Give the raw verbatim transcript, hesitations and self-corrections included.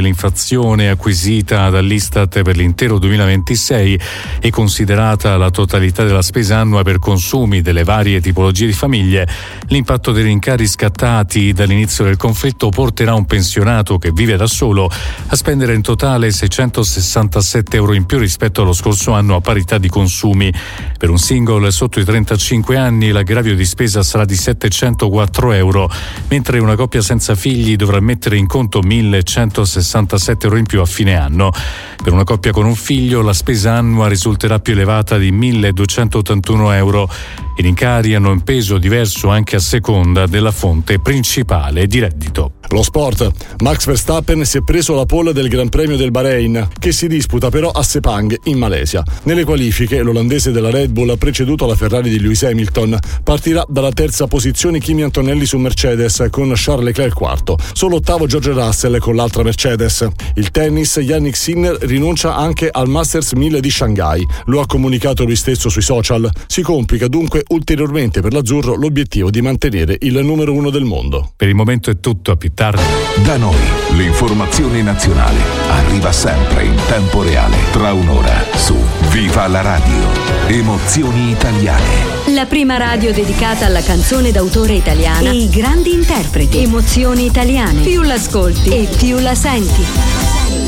dell'inflazione acquisita dall'Istat per l'intero duemilaventisei e considerata la totalità della spesa annua per consumi delle varie tipologie di famiglie, l'impatto dei rincari scattati dall'inizio del conflitto porterà un pensionato che vive da solo a spendere in totale seicentosessantasette euro in più rispetto allo scorso anno a parità di consumi. Per un single sotto i trentacinque anni l'aggravio di spesa sarà di settecentoquattro euro, mentre una coppia senza figli dovrà mettere in conto millecentosessantasette euro in più a fine anno. Per una coppia con un figlio la spesa annua risulterà più elevata di milleduecentottantuno euro. I rincari hanno un peso diverso anche a seconda della fonte principale di reddito. Lo sport. Max Verstappen si è preso la pole del Gran Premio del Bahrain, che si disputa però a Sepang in Malesia. Nelle qualifiche l'olandese della Red Bull ha preceduto la Ferrari di Lewis Hamilton. Partirà dalla terza posizione Kimi Antonelli su Mercedes con Charles Leclerc quarto. Solo ottavo George Russell con l'altra Mercedes. Il tennis, Yannick Sinner rinuncia anche al Masters mille di Shanghai. Lo ha comunicato lui stesso sui social. Si complica dunque ulteriormente per l'azzurro l'obiettivo di mantenere il numero uno del mondo. Per il momento è tutto, a più tardi. Da noi l'informazione nazionale arriva sempre in tempo reale, tra un'ora su Viva la Radio. Emozioni italiane. La prima radio dedicata alla canzone d'autore italiana e i grandi interpreti. Emozioni italiane. Più l'ascolti e più la senti.